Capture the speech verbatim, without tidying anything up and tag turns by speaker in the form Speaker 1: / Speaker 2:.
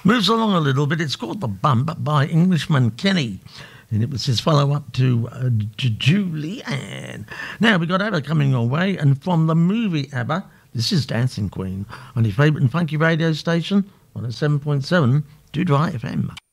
Speaker 1: moves along a little bit. It's called The Bump by Englishman Kenny. And it was his follow-up to uh, J- Julianne. Now, we got ABBA coming your way. And from the movie ABBA, this is Dancing Queen on your favourite and funky radio station, one oh seven point seven, Do Dry F M.